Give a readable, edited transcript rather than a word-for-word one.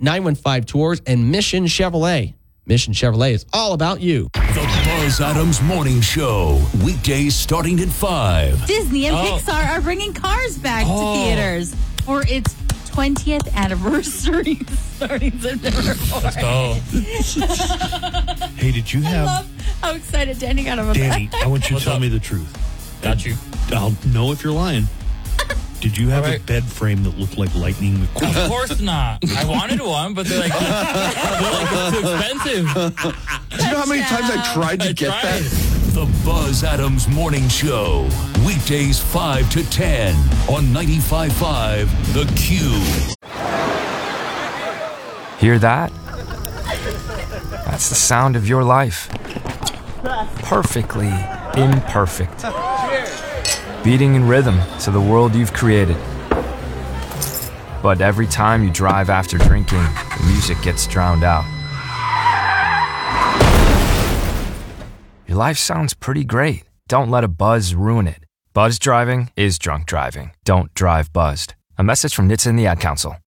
915 Tours, and Mission Chevrolet. Mission Chevrolet is all about you. The Buzz Adams Morning Show. Weekdays starting at 5. Disney and Pixar are bringing Cars back to theaters for its 20th anniversary starting September 4th. Let's go. Hey, did you have... I love how excited Danny got about Danny, that. I want you What's to tell up? me the truth. Got you. I'll know if you're lying. Did you have All a right. bed frame that looked like Lightning McQueen? Of course not. I wanted one, but they're like it's too expensive. Do you know how many times I tried to get that? The Buzz Adams Morning Show. Weekdays 5 to 10 on 95.5 The Q. Hear that? That's the sound of your life. Perfectly imperfect. Beating in rhythm to the world you've created. But every time you drive after drinking, the music gets drowned out. Your life sounds pretty great. Don't let a buzz ruin it. Buzz driving is drunk driving. Don't drive buzzed. A message from NHTSA and the Ad Council.